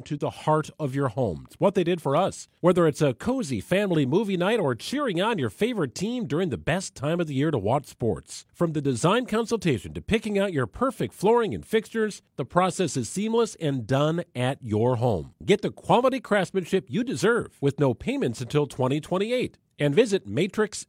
to the heart of your home. It's what they did for us. Whether it's a cozy family movie night or cheering on your favorite team during the best time of the year to watch sports. From the design consultation to picking out your perfect flooring and fixtures, the process is seamless and done at your home. Get the quality craftsmanship you deserve with no payments until 2028. And visit Matrix